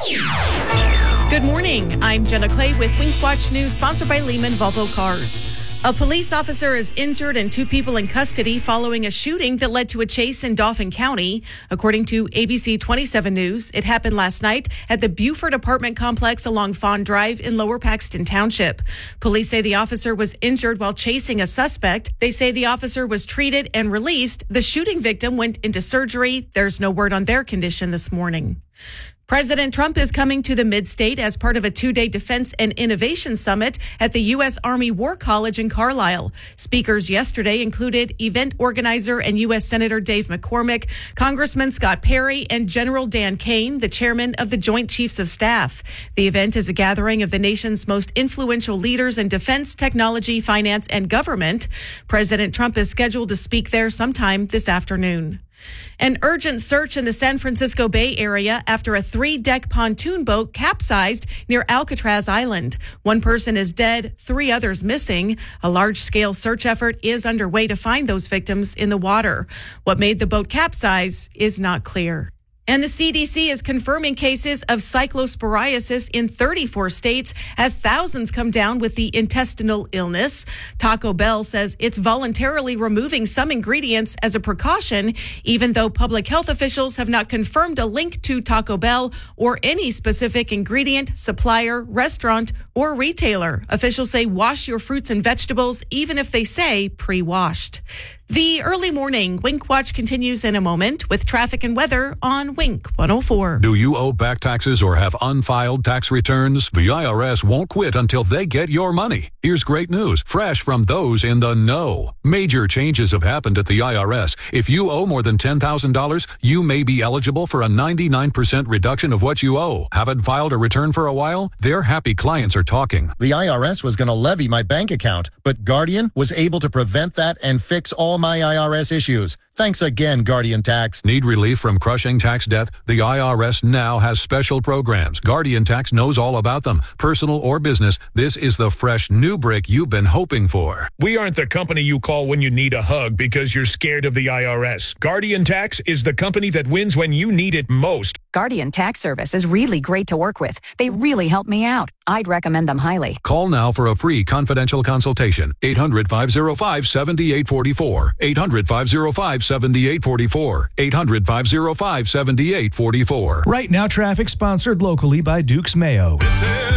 Good morning. I'm Jenna Clay with Wink Watch News, sponsored by Lehman Volvo Cars. A police officer is injured and 2 people in custody following a shooting that led to a chase in Dauphin County. According to ABC 27 News, it happened last night at the Buford apartment complex along Fawn Drive in Lower Paxton Township. Police say the officer was injured while chasing a suspect. They say the officer was treated and released. The shooting victim went into surgery. There's no word on their condition this morning. President Trump is coming to the Mid-State as part of a 2-day Defense and Innovation Summit at the U.S. Army War College in Carlisle. Speakers yesterday included event organizer and U.S. Senator Dave McCormick, Congressman Scott Perry, and General Dan Kane, the chairman of the Joint Chiefs of Staff. The event is a gathering of the nation's most influential leaders in defense, technology, finance, and government. President Trump is scheduled to speak there sometime this afternoon. An urgent search in the San Francisco Bay Area after a 3-deck pontoon boat capsized near Alcatraz Island. 1 person is dead, 3 others missing. A large-scale search effort is underway to find those victims in the water. What made the boat capsize is not clear. And the CDC is confirming cases of cyclosporiasis in 34 states as thousands come down with the intestinal illness. Taco Bell says it's voluntarily removing some ingredients as a precaution, even though public health officials have not confirmed a link to Taco Bell or any specific ingredient, supplier, restaurant, or retailer. Officials say wash your fruits and vegetables, even if they say pre-washed. The early morning Wink Watch continues in a moment with traffic and weather on Wink 104. Do you owe back taxes or have unfiled tax returns? The IRS won't quit until they get your money. Here's great news, fresh from those in the know. Major changes have happened at the IRS. If you owe more than $10,000, you may be eligible for a 99% reduction of what you owe. Haven't filed a return for a while? Their happy clients are talking. The IRS was going to levy my bank account, but Guardian was able to prevent that and fix all my IRS issues. Thanks again, Guardian Tax. Need relief from crushing tax debt? The IRS now has special programs. Guardian Tax knows all about them. Personal or business, this is the fresh new brick you've been hoping for. We aren't the company you call when you need a hug because you're scared of the IRS. Guardian Tax is the company that wins when you need it most. Guardian Tax Service is really great to work with. They really help me out. I'd recommend them highly. Call now for a free confidential consultation. 800-505-7844. 800-505-7844. 800-505-7844. Right Now Traffic, sponsored locally by Duke's Mayo.